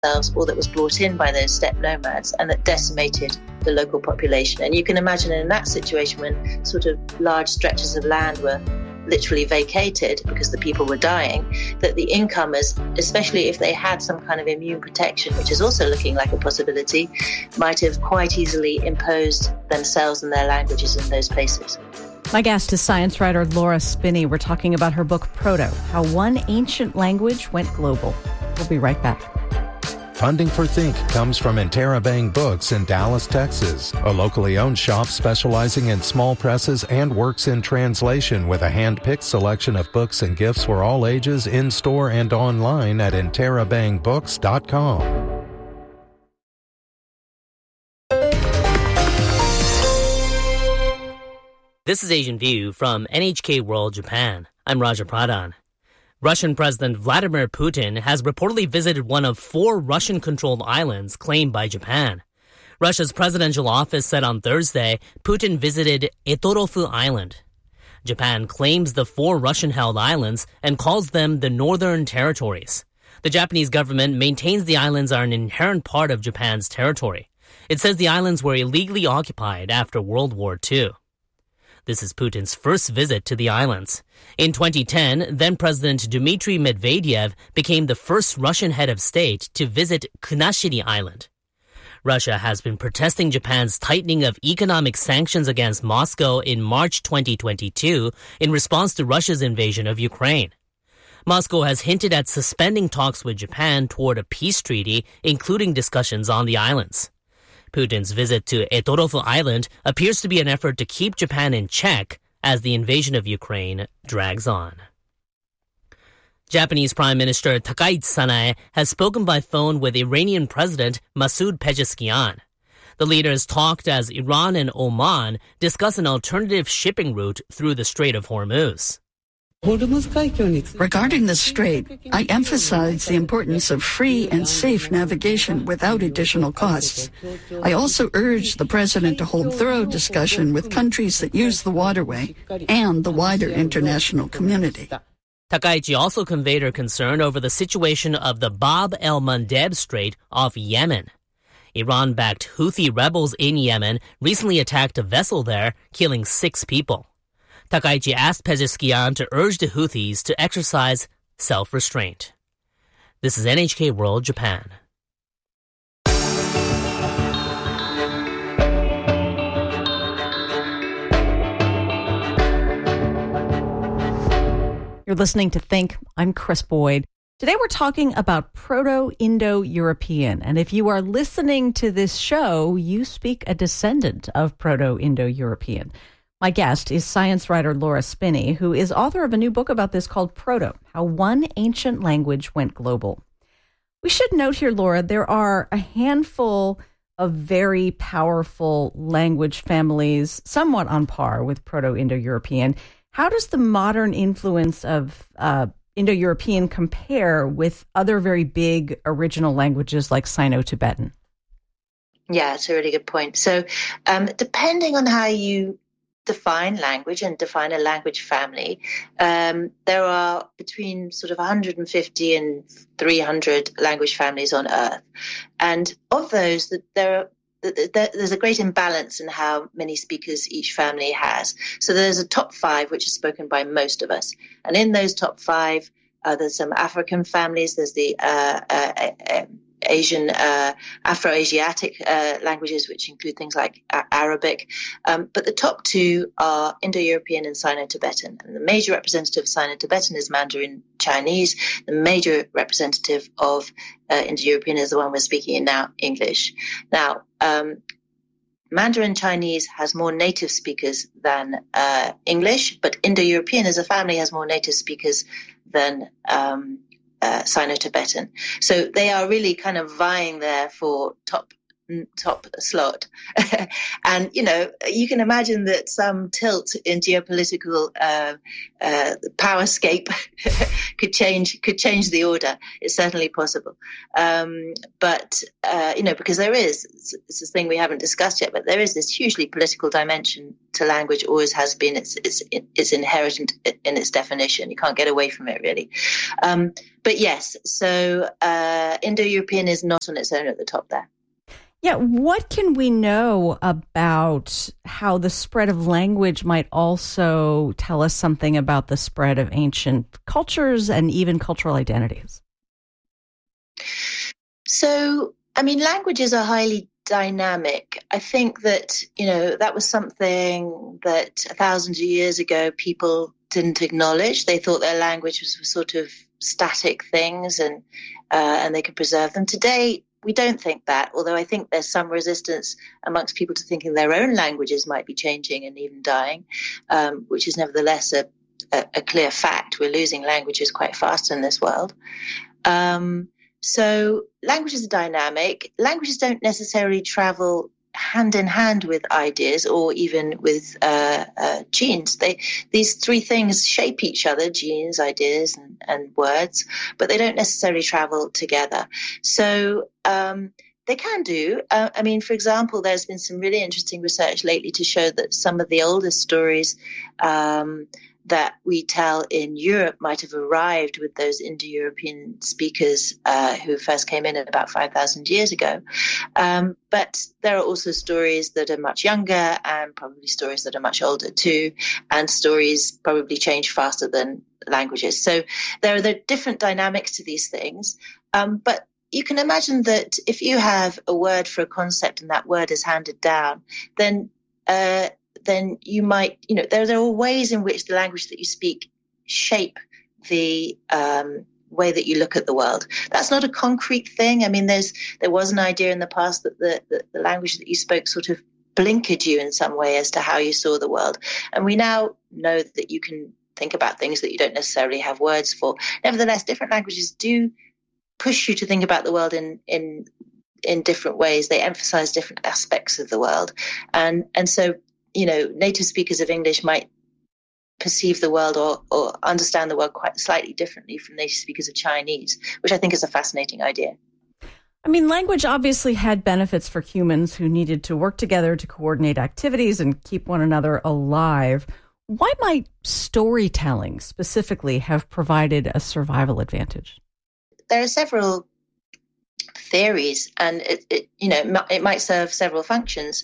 or that was brought in by those steppe nomads, and that decimated the local population. And you can imagine in that situation, when sort of large stretches of land were literally vacated because the people were dying, that the incomers, especially if they had some kind of immune protection, which is also looking like a possibility, might have quite easily imposed themselves and their languages in those places. My guest is science writer Laura Spinney. We're talking about her book, Proto, How One Ancient Language Went Global. We'll be right back. Funding for Think comes from Interabang Books in Dallas, Texas, a locally owned shop specializing in small presses and works in translation with a hand-picked selection of books and gifts for all ages in-store and online at interabangbooks.com. This is Asian View from NHK World Japan. I'm Raja Pradhan. Russian President Vladimir Putin has reportedly visited one of 4 Russian-controlled islands claimed by Japan. Russia's presidential office said on Thursday Putin visited Etorofu Island. Japan claims the 4 Russian-held islands and calls them the Northern Territories. The Japanese government maintains the islands are an inherent part of Japan's territory. It says the islands were illegally occupied after World War II. This is Putin's first visit to the islands. In 2010, then-President Dmitry Medvedev became the first Russian head of state to visit Kunashiri Island. Russia has been protesting Japan's tightening of economic sanctions against Moscow in March 2022 in response to Russia's invasion of Ukraine. Moscow has hinted at suspending talks with Japan toward a peace treaty, including discussions on the islands. Putin's visit to Etorofu Island appears to be an effort to keep Japan in check as the invasion of Ukraine drags on. Japanese Prime Minister Takaichi Sanae has spoken by phone with Iranian President Masoud Pezeshkian. The leaders talked as Iran and Oman discuss an alternative shipping route through the Strait of Hormuz. Regarding the strait, I emphasize the importance of free and safe navigation without additional costs. I also urge the president to hold thorough discussion with countries that use the waterway and the wider international community. Takaichi also conveyed her concern over the situation of the Bab el-Mandeb Strait off Yemen. Iran-backed Houthi rebels in Yemen recently attacked a vessel there, killing 6 people. Takaichi asked Pezeshkian to urge the Houthis to exercise self-restraint. This is NHK World Japan. You're listening to Think. I'm Chris Boyd. Today we're talking about Proto-Indo-European. And if you are listening to this show, you speak a descendant of Proto-Indo-European. My guest is science writer Laura Spinney, who is author of a new book about this called Proto, How One Ancient Language Went Global. We should note here, Laura, there are a handful of very powerful language families, somewhat on par with Proto-Indo-European. How does the modern influence of Indo-European compare with other very big original languages like Sino-Tibetan? Yeah, it's a really good point. So depending on how you define language and define a language family, there are between sort of 150 and 300 language families on Earth. And of those, there's a great imbalance in how many speakers each family has. So there's a top 5, which is spoken by most of us. And in those top 5, there's some African families. There's the Asian, Afro-Asiatic languages, which include things like Arabic. But the top 2 are Indo-European and Sino-Tibetan. And the major representative of Sino-Tibetan is Mandarin Chinese. The major representative of Indo-European is the one we're speaking in now, English. Now, Mandarin Chinese has more native speakers than English, but Indo-European as a family has more native speakers than Sino-Tibetan. So they are really kind of vying there for top slot. And, you can imagine that some tilt in geopolitical powerscape could change the order. It's certainly possible. But because it's this thing we haven't discussed yet, but there is this hugely political dimension to language, always has been. It's inherent in its definition. You can't get away from it, really. But yes, so Indo-European is not on its own at the top there. Yeah, what can we know about how the spread of language might also tell us something about the spread of ancient cultures and even cultural identities? So, languages are highly dynamic. I think that, that was something that 1,000 years ago people didn't acknowledge. They thought their language was sort of static things and they could preserve them. Today, we don't think that, although I think there's some resistance amongst people to thinking their own languages might be changing and even dying, which is nevertheless a clear fact. We're losing languages quite fast in this world. So languages are dynamic. Languages don't necessarily travel hand in hand with ideas or even with genes. These three things shape each other: genes, ideas, and words, but they don't necessarily travel together. So they can do. For example, there's been some really interesting research lately to show that some of the oldest stories that we tell in Europe might have arrived with those Indo-European speakers who first came in about 5,000 years ago. But there are also stories that are much younger and probably stories that are much older too, and stories probably change faster than languages. So there are the different dynamics to these things. But you can imagine that if you have a word for a concept and that word is handed down, then you might, there are ways in which the language that you speak shape the way that you look at the world. That's not a concrete thing. There was an idea in the past that the language that you spoke sort of blinkered you in some way as to how you saw the world. And we now know that you can think about things that you don't necessarily have words for. Nevertheless, different languages do push you to think about the world in different ways. They emphasize different aspects of the world. And so, native speakers of English might perceive the world or understand the world quite slightly differently from native speakers of Chinese, which I think is a fascinating idea. Language obviously had benefits for humans who needed to work together to coordinate activities and keep one another alive. Why might storytelling specifically have provided a survival advantage? There are several theories, and it might serve several functions.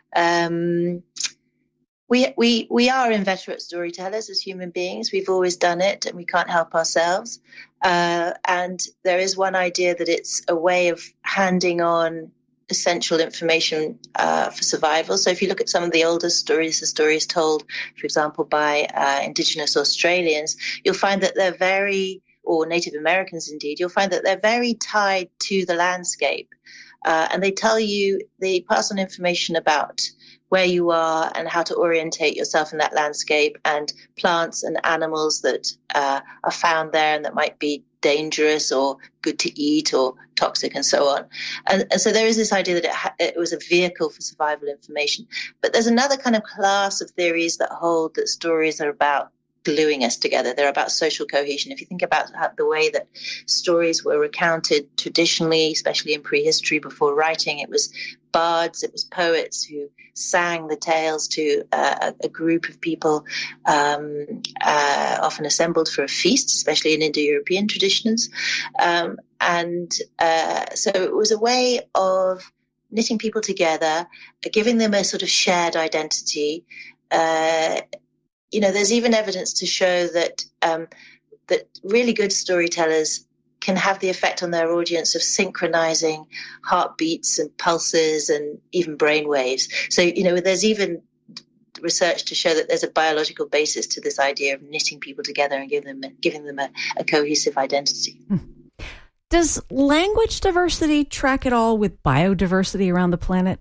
We are inveterate storytellers as human beings. We've always done it, and we can't help ourselves. And there is one idea that it's a way of handing on essential information for survival. So if you look at some of the oldest stories, the stories told, for example, by Indigenous Australians, you'll find that they're or Native Americans indeed, you'll find that they're very tied to the landscape. And they pass on information about where you are and how to orientate yourself in that landscape, and plants and animals that are found there and that might be dangerous or good to eat or toxic and so on. And so there is this idea that it was a vehicle for survival information. But there's another kind of class of theories that hold that stories are about gluing us together. They're about social cohesion. If you think about the way that stories were recounted traditionally, especially in prehistory before writing, it was bards, it was poets who sang the tales to a group of people, often assembled for a feast, especially in Indo-European traditions. So it was a way of knitting people together, giving them a sort of shared identity. There's even evidence to show that really good storytellers can have the effect on their audience of synchronizing heartbeats and pulses and even brain waves. So, there's even research to show that there's a biological basis to this idea of knitting people together and giving them a cohesive identity. Does language diversity track at all with biodiversity around the planet?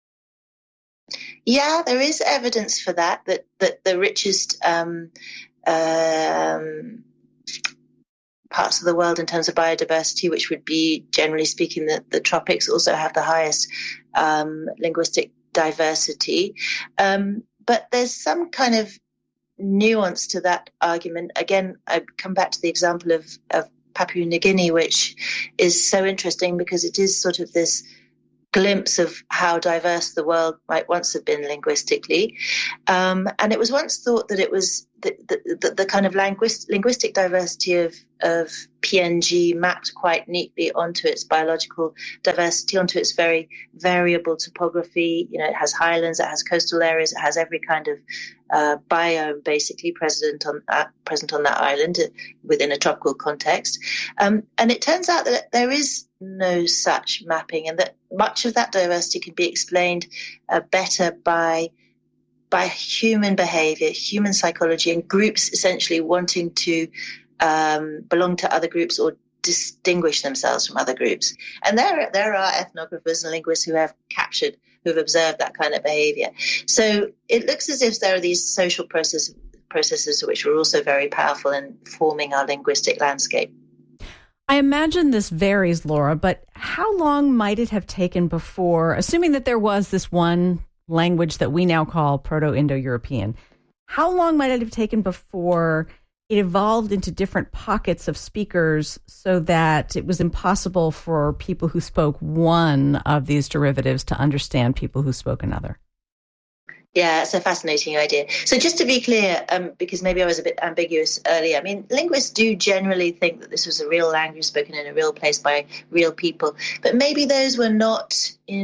Yeah, there is evidence for that the richest parts of the world in terms of biodiversity, which would be, generally speaking, the tropics also have the highest linguistic diversity. But there's some kind of nuance to that argument. Again, I come back to the example of Papua New Guinea, which is so interesting because it is sort of this glimpse of how diverse the world might once have been linguistically. And it was once thought that it was the kind of linguistic diversity of PNG mapped quite neatly onto its biological diversity, onto its very variable topography. You know, it has highlands, it has coastal areas, it has every kind of biome basically present on that island within a tropical context. And it turns out that there is no such mapping, and that much of that diversity can be explained better by human behavior, human psychology, and groups essentially wanting to belong to other groups or distinguish themselves from other groups. And there are ethnographers and linguists who have observed that kind of behavior. So it looks as if there are these social processes which are also very powerful in forming our linguistic landscape. I imagine this varies, Laura, but how long might it have taken before, assuming that there was this one language that we now call Proto-Indo-European, how long might it have taken before it evolved into different pockets of speakers so that it was impossible for people who spoke one of these derivatives to understand people who spoke another? Yeah, it's a fascinating idea. So just to be clear, because maybe I was a bit ambiguous earlier, I mean, linguists do generally think that this was a real language spoken in a real place by real people, but maybe those were not,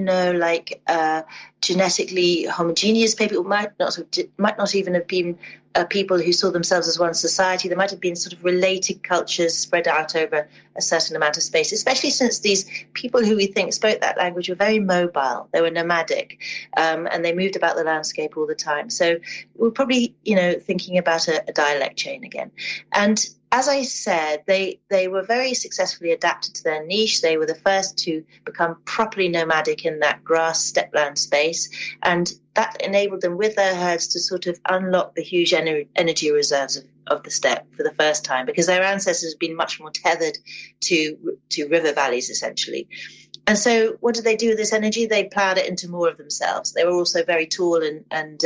genetically homogeneous people. Might not even have been people who saw themselves as one society. There might have been sort of related cultures spread out over a certain amount of space, especially since these people who we think spoke that language were very mobile. They were nomadic, and they moved about the landscape all the time. So we're probably, thinking about a dialect chain again. And as I said, they were very successfully adapted to their niche. They were the first to become properly nomadic in that grass steppeland space, and that enabled them with their herds to sort of unlock the huge energy reserves of the steppe for the first time, because their ancestors had been much more tethered to river valleys, essentially. And so what did they do with this energy? They plowed it into more of themselves. They were also very tall and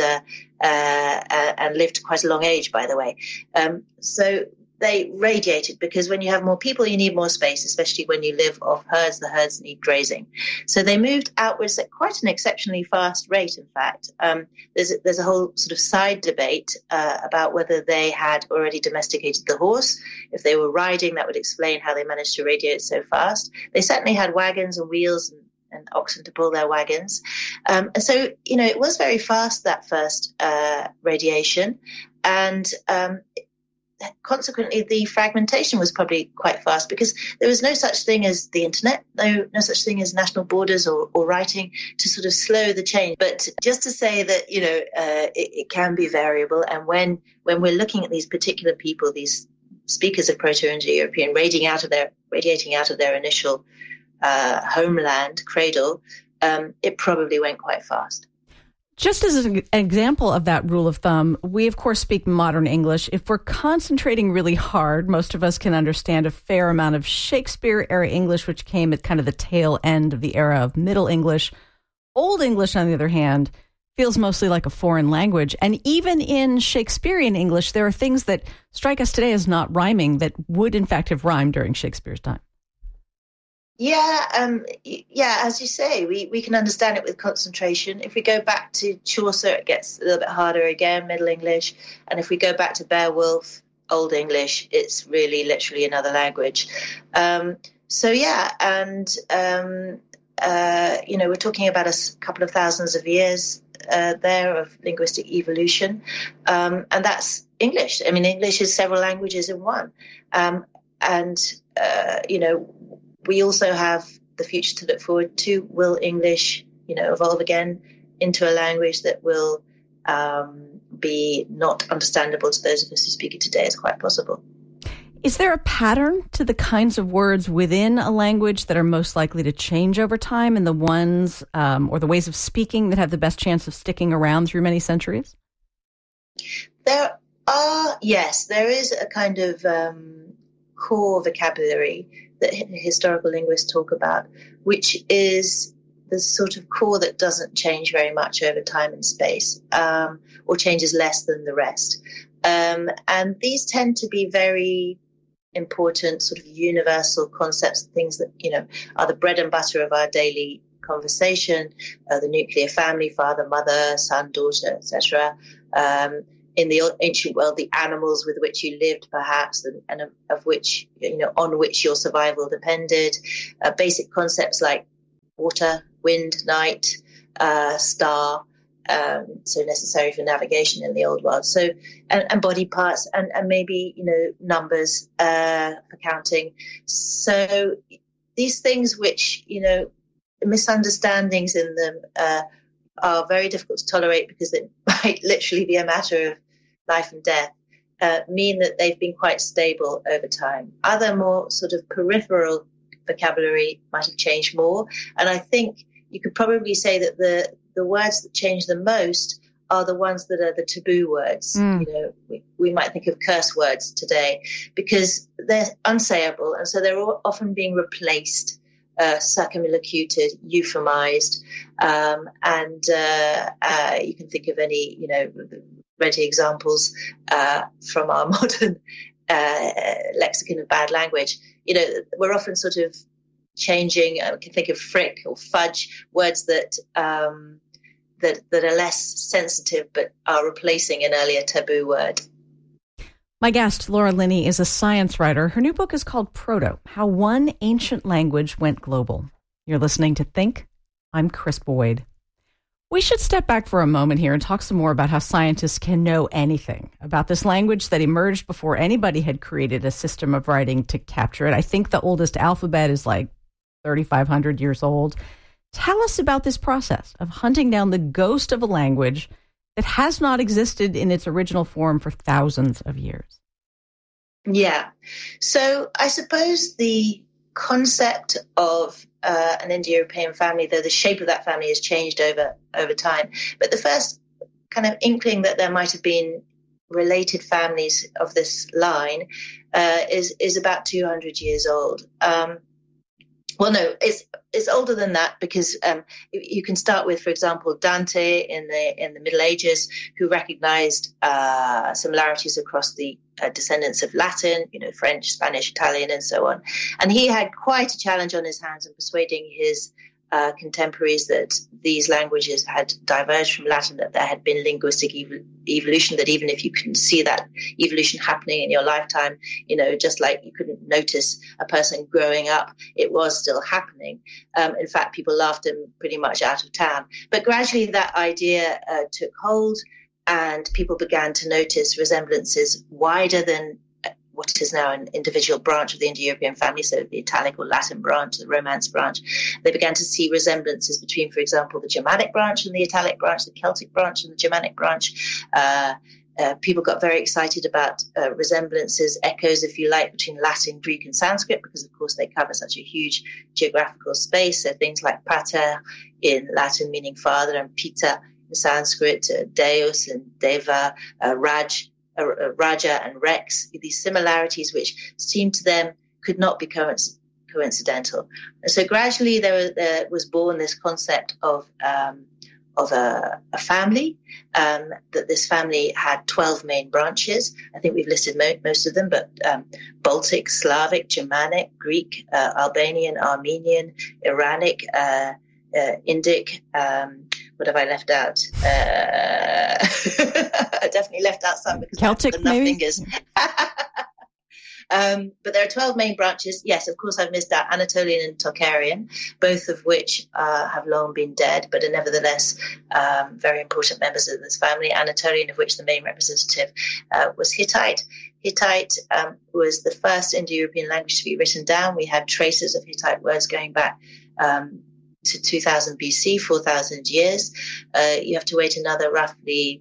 lived quite a long age, by the way. So they radiated, because when you have more people, you need more space, especially when you live off herds. The herds need grazing. So they moved outwards at quite an exceptionally fast rate, in fact. There's a whole sort of side debate about whether they had already domesticated the horse. If they were riding, that would explain how they managed to radiate so fast. They certainly had wagons and wheels and oxen to pull their wagons. And so, it was very fast, that first radiation. And consequently, the fragmentation was probably quite fast, because there was no such thing as the internet, no such thing as national borders or writing to sort of slow the change. But just to say that, it can be variable. And when we're looking at these particular people, these speakers of Proto-Indo-European radiating out of their initial homeland, cradle, it probably went quite fast. Just as an example of that rule of thumb, we, of course, speak modern English. If we're concentrating really hard, most of us can understand a fair amount of Shakespeare-era English, which came at kind of the tail end of the era of Middle English. Old English, on the other hand, feels mostly like a foreign language. And even in Shakespearean English, there are things that strike us today as not rhyming that would, in fact, have rhymed during Shakespeare's time. Yeah, as you say, we can understand it with concentration. If we go back to Chaucer, it gets a little bit harder again, Middle English. And if we go back to Beowulf, Old English, it's really literally another language. We're talking about a couple of thousands of years there of linguistic evolution. And that's English. I mean, English is several languages in one. We also have the future to look forward to. Will English, evolve again into a language that will be not understandable to those of us who speak it today? It's quite possible. Is there a pattern to the kinds of words within a language that are most likely to change over time, and the ones or the ways of speaking that have the best chance of sticking around through many centuries? There is a kind of core vocabulary that historical linguists talk about, which is the sort of core that doesn't change very much over time and space, or changes less than the rest. And these tend to be very important sort of universal concepts, things that, are the bread and butter of our daily conversation, the nuclear family, father, mother, son, daughter, etc. In the ancient world, the animals with which you lived, perhaps, and of which, on which your survival depended. Basic concepts like water, wind, night, star, so necessary for navigation in the old world. So, and body parts, and maybe, numbers for counting. So these things which, misunderstandings in them are very difficult to tolerate because it might literally be a matter of life and death, mean that they've been quite stable over time. Other more sort of peripheral vocabulary might have changed more. And I think you could probably say that the words that change the most are the ones that are the taboo words. We might think of curse words today because they're unsayable. And so they're often being replaced, circumlocuted, euphemized. And you can think of any, ready examples from our modern lexicon of bad language. We're often sort of changing. I can think of frick or fudge, words that that are less sensitive but are replacing an earlier taboo word. My guest, Laura Linney, is a science writer. Her new book is called Proto: How One Ancient Language Went Global. You're listening to Think. I'm Chris Boyd. We should step back for a moment here and talk some more about how scientists can know anything about this language that emerged before anybody had created a system of writing to capture it. I think the oldest alphabet is like 3,500 years old. Tell us about this process of hunting down the ghost of a language that has not existed in its original form for thousands of years. Yeah. So I suppose the concept of an Indo-European family, though the shape of that family has changed over time, but the first kind of inkling that there might have been related families of this line is about 200 years old. Well, no, it's older than that because you can start with, for example, Dante in the Middle Ages, who recognized similarities across the descendants of Latin, French, Spanish, Italian, and so on. And he had quite a challenge on his hands in persuading his contemporaries that these languages had diverged from Latin, that there had been linguistic evolution, that even if you couldn't see that evolution happening in your lifetime, just like you couldn't notice a person growing up, it was still happening. In fact, people laughed him pretty much out of town. But gradually that idea took hold, and people began to notice resemblances wider than what is now an individual branch of the Indo-European family, so the Italic or Latin branch, the Romance branch. They began to see resemblances between, for example, the Germanic branch and the Italic branch, the Celtic branch and the Germanic branch. People got very excited about resemblances, echoes, if you like, between Latin, Greek, and Sanskrit, because, of course, they cover such a huge geographical space. So things like pater in Latin, meaning father, and Pita in Sanskrit, Deus and Deva, Raja and Rex, these similarities which seemed to them could not be coincidental. And so gradually there was born this concept of a family, that this family had 12 main branches. I think we've listed most of them, but Baltic, Slavic, Germanic, Greek, Albanian, Armenian, Iranic, Indic. What have I left out? I definitely left out some because Celtic, I've got enough maybe? fingers. But there are 12 main branches. Yes, of course, I've missed out Anatolian and Tocharian, both of which have long been dead, but are nevertheless very important members of this family. Anatolian, of which the main representative was Hittite. Hittite was the first Indo-European language to be written down. We have traces of Hittite words going back to 2000 BC, 4,000 years. You have to wait another roughly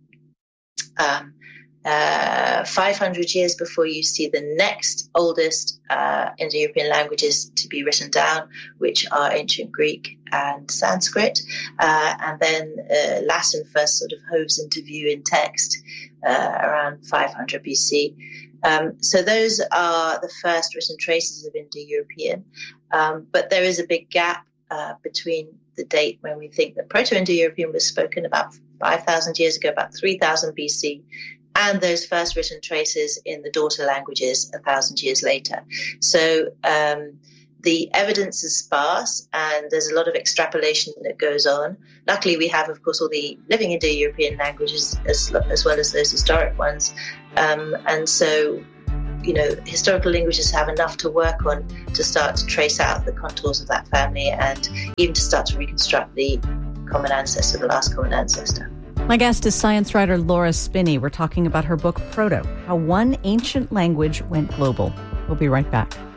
500 years before you see the next oldest Indo-European languages to be written down, which are ancient Greek and Sanskrit. And then Latin first sort of hoves into view in text around 500 BC. So those are the first written traces of Indo-European. But there is a big gap between the date when we think that Proto-Indo-European was spoken about 5,000 years ago, about 3,000 BC, and those first written traces in the daughter languages 1,000 years later. So the evidence is sparse, and there's a lot of extrapolation that goes on. Luckily, we have, of course, all the living Indo-European languages as well as those historic ones. And so, historical linguists have enough to work on to start to trace out the contours of that family and even to start to reconstruct the common ancestor, the last common ancestor. My guest is science writer Laura Spinney. We're talking about her book, Proto, How One Ancient Language Went Global. We'll be right back.